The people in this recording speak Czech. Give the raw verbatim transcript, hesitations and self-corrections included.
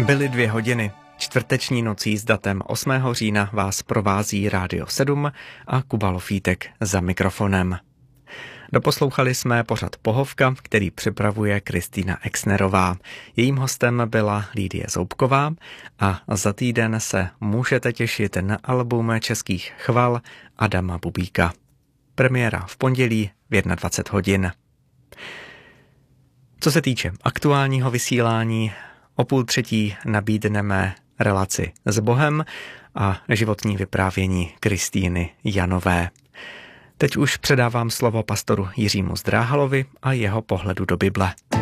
Byly dvě hodiny. Čtvrteční nocí s datem osmého října vás provází Rádio sedm a Kuba Lofítek za mikrofonem. Doposlouchali jsme pořad Pohovka, který připravuje Kristýna Exnerová. Jejím hostem byla Lídie Zoubková a za týden se můžete těšit na album českých chval Adama Bubíka. Premiéra v pondělí v dvacet jedna hodin. Co se týče aktuálního vysílání, o půl třetí nabídneme relaci s Bohem a životní vyprávění Kristýny Janové. Teď už předávám slovo pastoru Jiřímu Zdráhalovi a jeho pohledu do Bible.